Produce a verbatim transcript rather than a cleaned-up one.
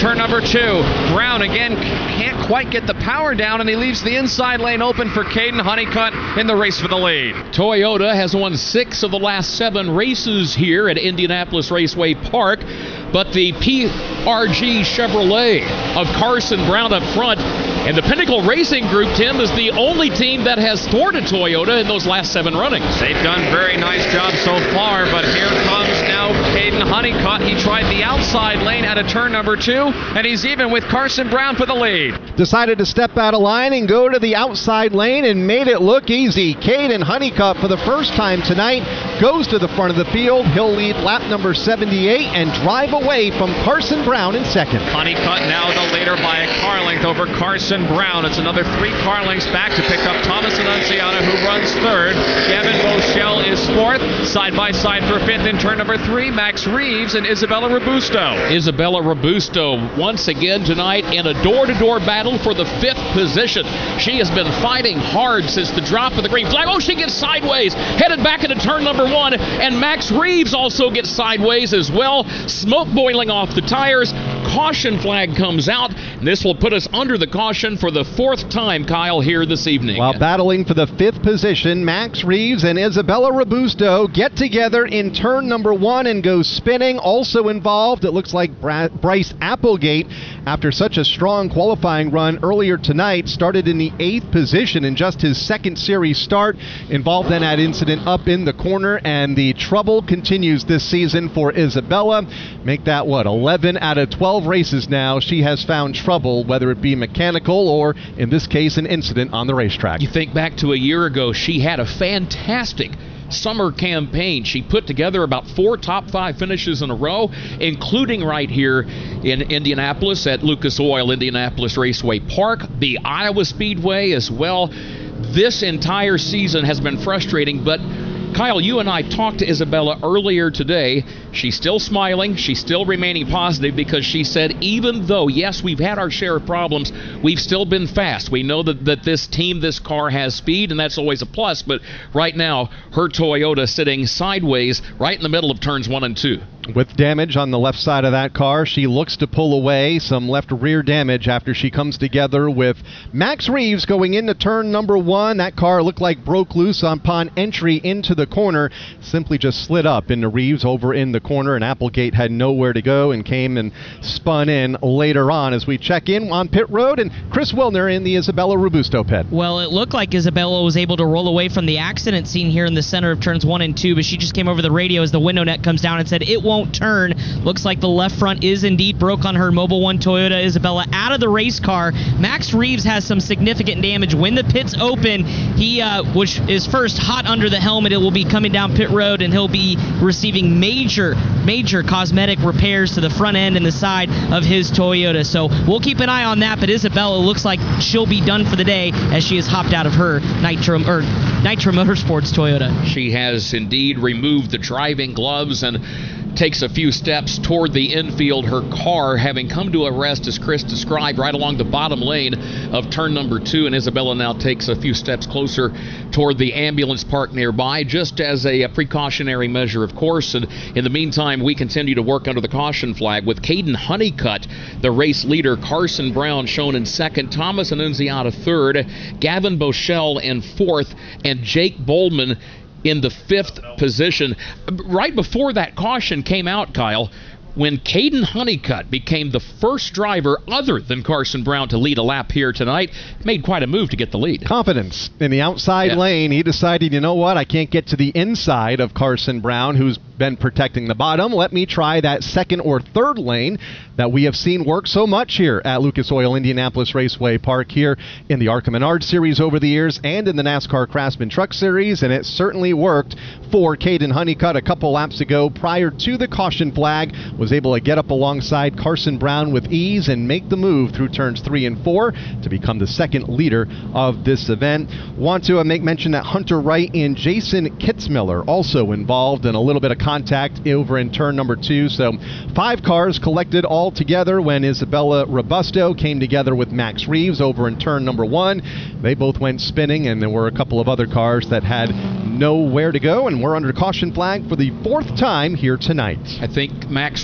turn number two. Brown again can't quite get the power down, and he leaves the inside lane open for Caden Honeycutt in the race for the lead. Toyota has won six of the last seven races here at Indianapolis Raceway Park, but the P R G Chevrolet of Carson Brown up front, and the Pinnacle Racing Group, Tim, is the only team that has thwarted Toyota in those last seven runnings. They've done a very nice job so far, but here comes now Caden Honeycutt. He tried the outside lane out of turn number two, and he's even with Carson Brown for the lead. Decided to step out of line and go to the outside lane and made it look easy. Caden Honeycutt, for the first time tonight, goes to the front of the field. He'll lead lap number seventy-eight and drive away from Carson Brown in second. Honeycutt now the leader by a car length over Carson Brown. It's another three car lengths back to pick up Thomas Annunziata, who runs third. Gavin Boschel is fourth. Side by side for fifth in turn number three, Max Reeves and Isabella Robusto. Isabella Robusto once again tonight in a door-to-door battle for the fifth position. She has been fighting hard since the drop of the green flag. Oh, she gets sideways, headed back into turn number one, and Max Reeves also gets sideways as well. Smoke boiling off the tires. Caution flag comes out, and this will put us under the caution for the fourth time, Kyle, here this evening. While battling for the fifth position, Max Reeves and Isabella Robusto get together in turn number one and go spinning. Also involved, it looks like Bra- Bryce Applegate, after such a strong qualifying run earlier tonight, started in the eighth position in just his second series start. Involved in that incident up in the corner, and the trouble continues this season for Isabella. Make that, what, eleven out of twelve races now she has found trouble, whether it be mechanical or, in this case, an incident on the racetrack. You think back to a year ago, she had a fantastic summer campaign. She put together about four top five finishes in a row, including right here in Indianapolis at Lucas Oil Indianapolis Raceway Park, the Iowa Speedway as well. This entire season has been frustrating, but Kyle, you and I talked to Isabella earlier today. She's still smiling. She's still remaining positive because she said, even though, yes, we've had our share of problems, we've still been fast. We know that, that this team, this car has speed, and that's always a plus. But right now, her Toyota sitting sideways right in the middle of turns one and two. With damage on the left side of that car, she looks to pull away. Some left rear damage after she comes together with Max Reeves going into turn number one. That car looked like broke loose upon entry into the corner. Simply just slid up into Reeves over in the corner, and Applegate had nowhere to go and came and spun in later on. As we check in on pit road, and Chris Wilner in the Isabella Robusto pit. Well, it looked like Isabella was able to roll away from the accident scene here in the center of turns one and two, but she just came over the radio as the window net comes down and said it won't turn. Looks like the left front is indeed broke on her Mobil one Toyota. Isabella out of the race car. Max Reeves has some significant damage. When the pits open, he uh, which is first hot under the helmet. It will be coming down pit road, and he'll be receiving major major cosmetic repairs to the front end and the side of his Toyota. So we'll keep an eye on that, but Isabella looks like she'll be done for the day as she has hopped out of her Nitro or Nitro Motorsports Toyota. She has indeed removed the driving gloves and takes a few steps toward the infield, her car having come to a rest, as Chris described, right along the bottom lane of turn number two, and Isabella now takes a few steps closer toward the ambulance park nearby, just as a, a precautionary measure, of course. And in the meantime, we continue to work under the caution flag with Caden Honeycutt, the race leader, Carson Brown shown in second, Thomas Annunziata third, Gavin Boschel in fourth, and Jake Boldman in the fifth position. Right before that caution came out, Kyle, when Caden Honeycutt became the first driver other than Carson Brown to lead a lap here tonight, made quite a move to get the lead. Confidence in the outside yeah. lane. He decided, you know what, I can't get to the inside of Carson Brown, who's been protecting the bottom. Let me try that second or third lane that we have seen work so much here at Lucas Oil Indianapolis Raceway Park, here in the ARCA Menard Series over the years and in the NASCAR Craftsman Truck Series, and it certainly worked for Caden Honeycutt a couple laps ago prior to the caution flag. Was able to get up alongside Carson Brown with ease and make the move through turns three and four to become the second leader of this event. Want to uh, make mention that Hunter Wright and Jason Kitzmiller also involved in a little bit of contact over in turn number two. So five cars collected all together when Isabella Robusto came together with Max Reeves over in turn number one. They both went spinning, and there were a couple of other cars that had nowhere to go, and we're under caution flag for the fourth time here tonight. I think Max